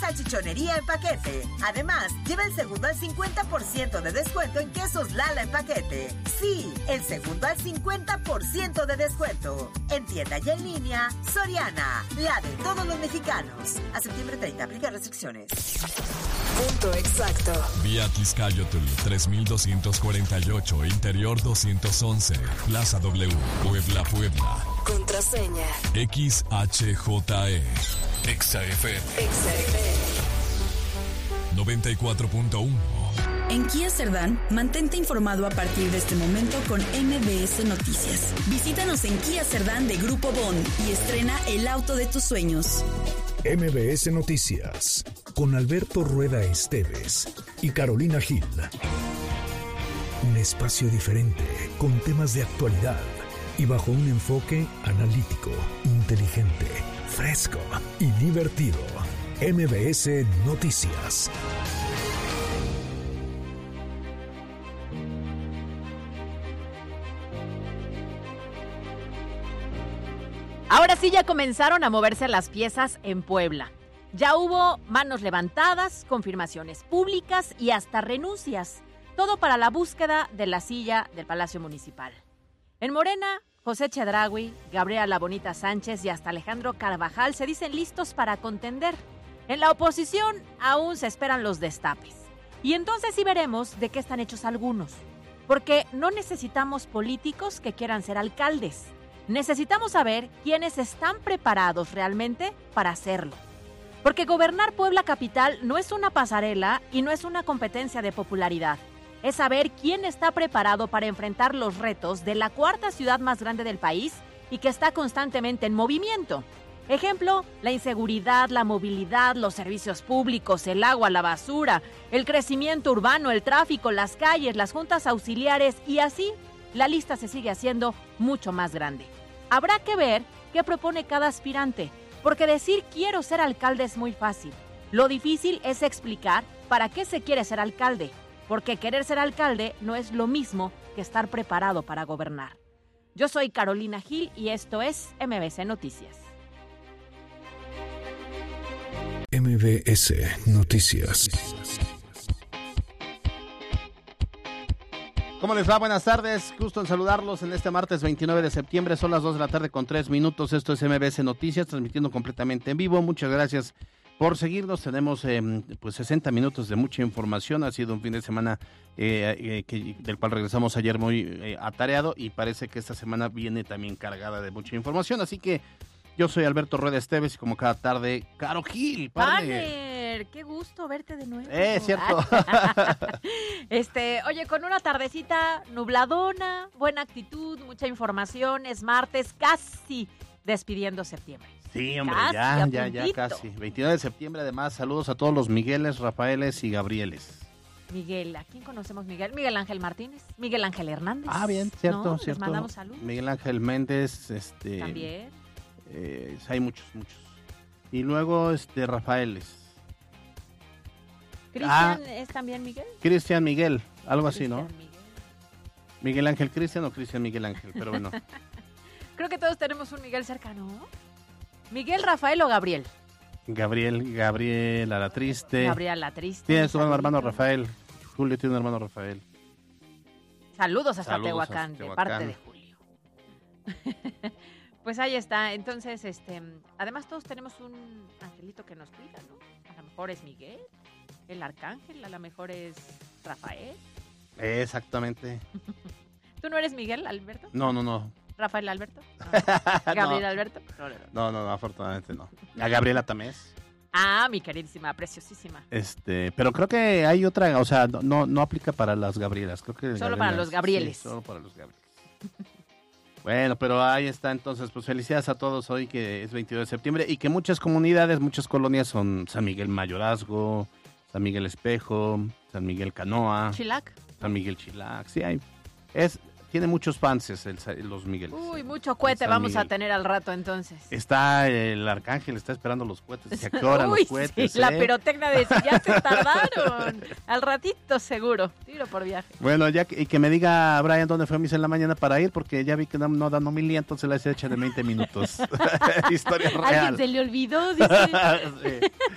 salchichonería en paquete. Además, lleva el segundo al 50% de descuento en quesos Lala en paquete. Sí, el segundo al 50% de descuento. En tienda y en línea, Soriana, la de todos los mexicanos. A septiembre 30, aplica restricciones. Punto exacto. Vía Tizcayotl 3248, Interior 211, Plaza W, Puebla, Puebla. Contraseña XHJE. XFM 94.1. En Kia Cerdán, mantente informado a partir de este momento con MBS Noticias. Visítanos en Kia Cerdán de Grupo Bond y estrena el auto de tus sueños. MBS Noticias, con Alberto Rueda Esteves y Carolina Gil. Un espacio diferente, con temas de actualidad y bajo un enfoque analítico, inteligente, fresco y divertido. MBS Noticias. Ahora sí ya comenzaron a moverse las piezas en Puebla. Ya hubo manos levantadas, confirmaciones públicas y hasta renuncias. Todo para la búsqueda de la silla del Palacio Municipal. En Morena, José Chedraui, Gabriela Bonita Sánchez y hasta Alejandro Carvajal se dicen listos para contender. En la oposición aún se esperan los destapes. Y entonces sí veremos de qué están hechos algunos. Porque no necesitamos políticos que quieran ser alcaldes. Necesitamos saber quiénes están preparados realmente para hacerlo. Porque gobernar Puebla Capital no es una pasarela y no es una competencia de popularidad. Es saber quién está preparado para enfrentar los retos de la cuarta ciudad más grande del país y que está constantemente en movimiento. Ejemplo, la inseguridad, la movilidad, los servicios públicos, el agua, la basura, el crecimiento urbano, el tráfico, las calles, las juntas auxiliares y así la lista se sigue haciendo mucho más grande. Habrá que ver qué propone cada aspirante, porque decir quiero ser alcalde es muy fácil. Lo difícil es explicar para qué se quiere ser alcalde, porque querer ser alcalde no es lo mismo que estar preparado para gobernar. Yo soy Carolina Gil y esto es MBS Noticias. MBS Noticias. ¿Cómo les va? Buenas tardes, gusto en saludarlos en este martes 29 de septiembre, son las 2 de la tarde con 3 minutos, esto es MBS Noticias, transmitiendo completamente en vivo, muchas gracias por seguirnos, tenemos 60 minutos de mucha información, ha sido un fin de semana del cual regresamos ayer muy atareado y parece que esta semana viene también cargada de mucha información, así que yo soy Alberto Rueda Esteves y como cada tarde, Caro Gil, ¡Partner! ¡Qué gusto verte de nuevo! Cierto. Oye, con una tardecita nubladona, buena actitud, mucha información, es martes, casi despidiendo septiembre. Sí, hombre, casi, ya casi. 29 de septiembre, además, saludos a todos los Migueles, Rafaeles y Gabrieles. Miguel, ¿a quién conocemos Miguel? Miguel Ángel Martínez, Miguel Ángel Hernández. Ah, bien, cierto, ¿no? cierto. Les mandamos saludos. Miguel Ángel Méndez, También. Hay muchos. Y luego, Rafaeles. ¿Cristian es también Miguel? Cristian Miguel, algo así, ¿no? Miguel. Miguel Ángel Cristian o Cristian Miguel Ángel, pero bueno. Creo que todos tenemos un Miguel cercano. ¿Miguel, Rafael o Gabriel? Gabriel la Triste. Gabriel la Triste. Tienes un hermano Rafael. Julio tiene un hermano Rafael. Saludos hasta Tehuacán, de parte de Julio. Pues ahí está. Entonces, además todos tenemos un angelito que nos cuida, ¿no? A lo mejor es Miguel, el arcángel, a lo mejor es Rafael. Exactamente. ¿Tú no eres Miguel, Alberto? No. ¿Rafael Alberto? ¿Gabriel Alberto? No, afortunadamente no. A Gabriela Tamés. Ah, mi queridísima, preciosísima. Pero creo que hay otra, o sea, no aplica para las Gabrielas. Creo que solo para los Gabrieles. Sí, solo para los Gabrieles. Bueno, pero ahí está entonces, pues felicidades a todos hoy que es 22 de septiembre y que muchas comunidades, muchas colonias son San Miguel Mayorazgo, San Miguel Espejo, San Miguel Canoa. Chilac. San Miguel Chilac, sí hay. Tiene muchos fans los Migueles. Uy, mucho cohete vamos a tener al rato entonces. Está el arcángel, está esperando los cohetes. ¿A qué hora los cohetes? Sí, la pirotecnia de si ya se tardaron. Al ratito seguro, tiro por viaje. Bueno, y que me diga Brian dónde fue misa en la mañana para ir, porque ya vi que no dan homilía, entonces la hice hecha de 20 minutos. Historia real. Alguien se le olvidó, dice. Sí.